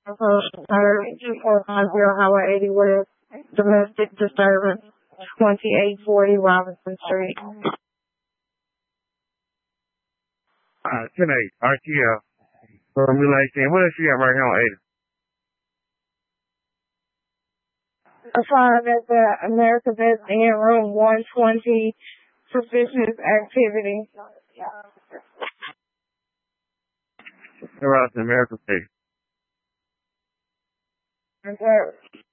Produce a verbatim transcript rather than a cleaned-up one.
Uh, four five zero Highway eighty West, domestic disturbance, twenty-eight forty Robinson Street. Uh, ten eight, R T L. For Relation. What else you got right here on eighty? I find at the America Best Inn, room one twenty, suspicious activity. Where else in America State? Okay.